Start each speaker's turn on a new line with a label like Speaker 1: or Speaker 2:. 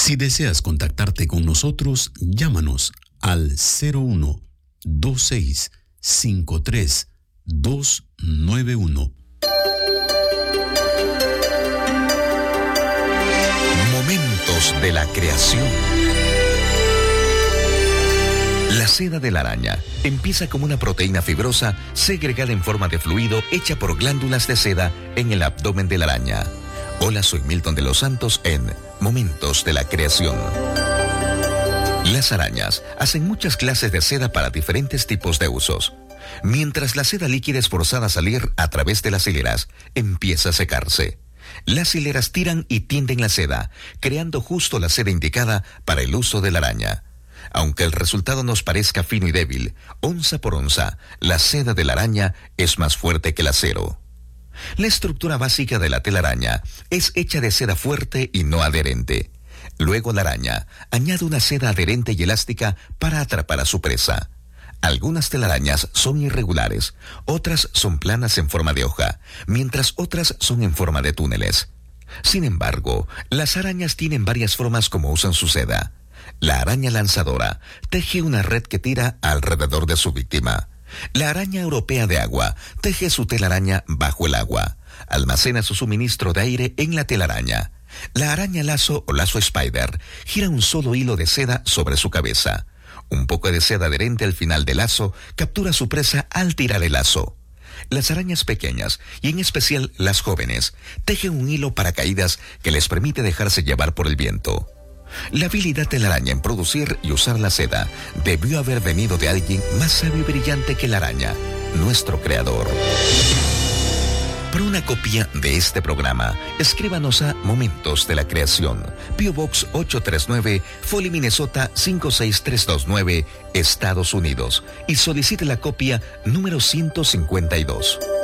Speaker 1: Si deseas contactarte con nosotros, llámanos al 01-2653-291.
Speaker 2: Momentos de la creación. La seda de la araña empieza como una proteína fibrosa segregada en forma de fluido hecha por glándulas de seda en el abdomen de la araña. Hola, soy Milton de los Santos en Momentos de la Creación. Las arañas hacen muchas clases de seda para diferentes tipos de usos. Mientras la seda líquida es forzada a salir a través de las hileras, empieza a secarse. Las hileras tiran y tienden la seda, creando justo la seda indicada para el uso de la araña. Aunque el resultado nos parezca fino y débil, onza por onza, la seda de la araña es más fuerte que el acero. La estructura básica de la telaraña es hecha de seda fuerte y no adherente. Luego la araña añade una seda adherente y elástica para atrapar a su presa. Algunas telarañas son irregulares, otras son planas en forma de hoja, mientras otras son en forma de túneles. Sin embargo, las arañas tienen varias formas como usan su seda. La araña lanzadora teje una red que tira alrededor de su víctima. La araña europea de agua teje su telaraña bajo el agua. Almacena su suministro de aire en la telaraña. La araña lazo o lazo spider gira un solo hilo de seda sobre su cabeza. Un poco de seda adherente al final del lazo captura a su presa al tirar el lazo. Las arañas pequeñas, y en especial las jóvenes, tejen un hilo paracaídas que les permite dejarse llevar por el viento. La habilidad de la araña en producir y usar la seda debió haber venido de alguien más sabio y brillante que la araña, nuestro creador. Para una copia de este programa, escríbanos a Momentos de la Creación, P.O. Box 839, Foley, Minnesota 56329, Estados Unidos, y solicite la copia número 152.